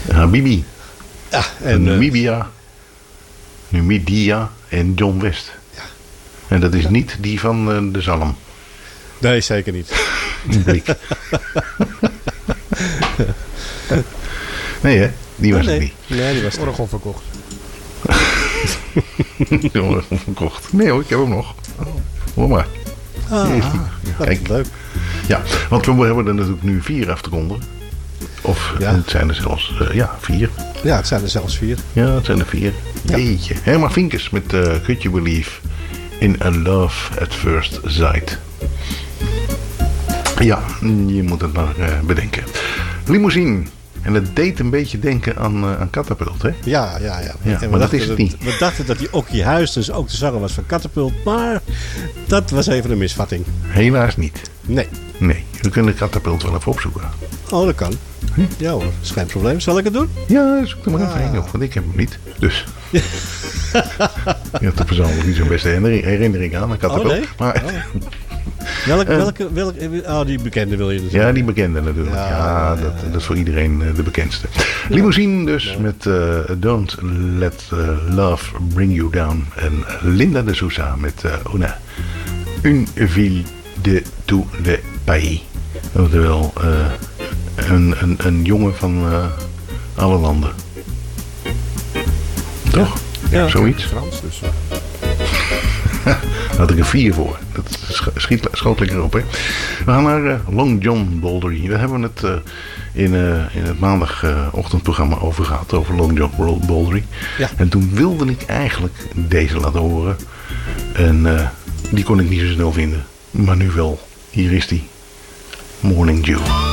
Habibi. Ja, en Numidia en John West. Ja. En dat is niet die van de Zalm. Nee, zeker niet. Blik. Nee hè, die was het niet. Nee, die was het Orgon verkocht. Verkocht. Nee hoor, ik heb hem nog. Hoor maar. Dat Kijk. is leuk. Ja, want we hebben er natuurlijk nu 4 af te ronden. Of het zijn er zelfs 4. Ja, het zijn er zelfs 4. Ja, het zijn er 4. Ja. Jeetje. Herman Vinkers met Could You Believe in a Love at First Sight. Ja, je moet het maar bedenken. Limousine. En het deed een beetje denken aan Catapult, hè? Ja. En maar dat is het niet. We dachten dat die Okkie Huis dus ook de zanger was van Catapult. Maar dat was even een misvatting. Helaas niet. Nee. Nee, we kunnen Catapult wel even opzoeken. Oh, dat kan. Ja hoor, is geen probleem. Zal ik het doen? Ja, zoek er maar even heen op, want ik heb hem niet. Dus. Je hebt er persoonlijk niet zo'n beste herinnering aan Catapult. Oh, nee? Maar, Welke? Die bekende wil je natuurlijk. ja, die bekende natuurlijk. Ja, dat is voor iedereen de bekendste. Limousine dus met Don't Let Love Bring You Down. En Linda de Sousa met Une ville de tout le pays. Oftewel een jongen van alle landen. Toch? Ja, Zoiets. Frans, dus. Daar had ik een 4 voor. Dat schoot lekker op, hè. We gaan naar Long John Baldry. Daar hebben we het in het maandagochtendprogramma over gehad. Over Long John Baldry. Ja. En toen wilde ik eigenlijk deze laten horen. En die kon ik niet zo snel vinden. Maar nu wel. Hier is die. Morning Dew.